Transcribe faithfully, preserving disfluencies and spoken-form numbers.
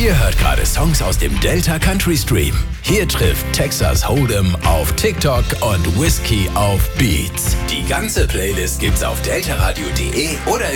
Ihr hört gerade Songs aus dem Delta Country Stream. Hier trifft Texas Hold'em auf TikTok und Whiskey auf Beats. Die ganze Playlist gibt's auf deltaradio punkt de oder